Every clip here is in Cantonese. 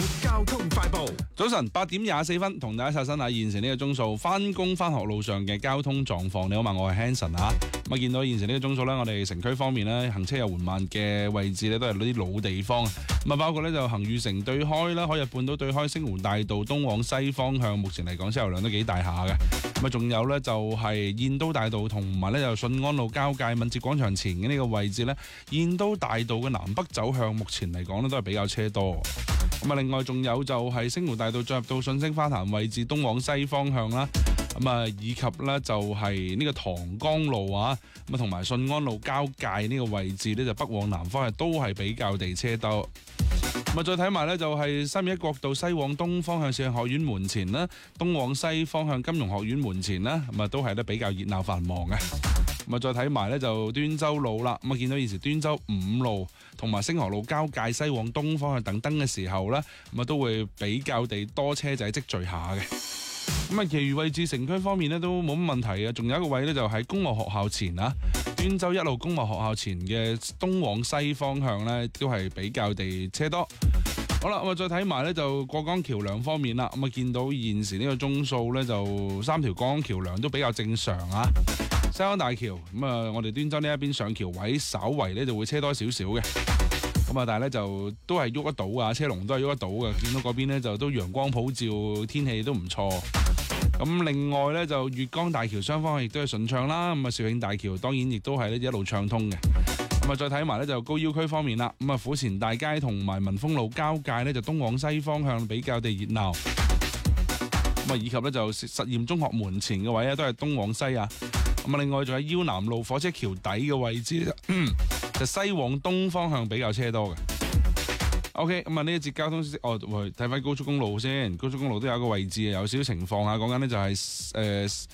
交通快報。 早晨8:24，同大家刷新下現時呢個鐘數翻工翻學路上嘅交通狀況。你好嘛，我係 Hanson 啊。咁見到現時呢個鐘數呢，我哋城區方面呢，行車有緩慢嘅位置呢，都係嗰啲老地方。咁啊，包括呢就恒裕城對開啦，海逸半島對開星湖大道東往西方向，目前嚟講車流量都幾大下嘅。咁啊，仲有呢就係燕都大道同埋呢就順安路交界敏捷廣場前嘅呢個位置呢，燕都大道嘅南北走向，目前嚟講呢都係比較車多。咁啊，另外仲有就係星湖大道進入到信星花壇位置東往西方向啦，咁啊以及咧就係呢個塘江路啊，咁啊同埋順安路交界呢個位置咧就北往南方係都係比較地車多。咁啊再睇埋咧就係三面一國道西往東方向視像學院門前啦，東往西方向金融學院門前啦，咁啊都係咧比較熱鬧繁忙嘅。咁啊，再睇埋咧就端州路啦，咁啊見到現時端州5路同埋星河路交界西往東方向等燈嘅時候咧，咁啊都會比較地多車仔積聚下嘅。咁啊，其餘位置城區方面咧都冇乜問題嘅，仲有一個位咧就喺公貿學校前啊，端州1路公貿學校前嘅東往西方向咧都係比較地車多。好啦，咁啊再睇埋咧就過江橋梁方面啦，咁啊見到現時呢個鐘數咧就3條過江橋梁都比較正常啊。西安大橋咁啊，我哋端州呢一邊上橋位稍為咧就會車多少少嘅，咁啊但係咧就都係喐得到啊，車龍都係喐得到嘅。見到嗰邊咧就都陽光普照，天氣都唔錯。咁另外咧就粵江大橋雙方向亦都係順暢啦，咁啊肇慶大橋當然亦都係咧一路暢通嘅。咁啊再睇埋咧就高要區方面啦，咁啊府前大街同埋民豐路交界咧就東往西方向比較地熱鬧，咁啊以及咧就實驗中學門前嘅位咧都係東往西啊。咁啊，另外仲喺腰南路火車橋底嘅位置就西往東方向比較車多嘅。OK， 咁啊呢一節交通消息，睇翻高速公路先，高速公路都有一個位置有少少情況啊，講緊呢就係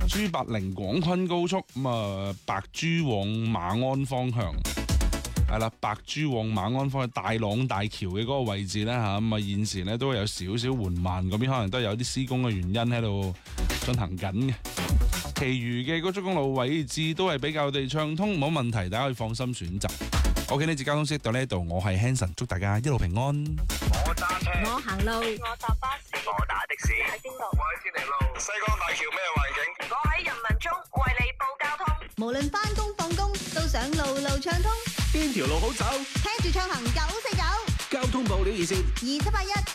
G80廣昆高速，咁啊白珠往馬鞍方向，係啦，白珠往馬鞍方向大朗大橋嘅嗰個位置咧吓，咁啊現時呢都有少少緩慢，嗰邊可能都有啲施工嘅原因喺度進行緊嘅。其餘嘅高速公路位置都係比較地暢通，冇問題，大家可以放心選擇。OK， 呢節交通消息到呢度，我係 Hanson， 祝大家一路平安。 我揸車， 我行路， 我搭巴士， 我打的士， 喺邊度？ 我喺天地路，西江大橋咩環境？ 我喺人民中為你報交通。 無論返工放工都想路路暢通， 邊條路好走？ 聽住暢行949， 交通報料熱線 2781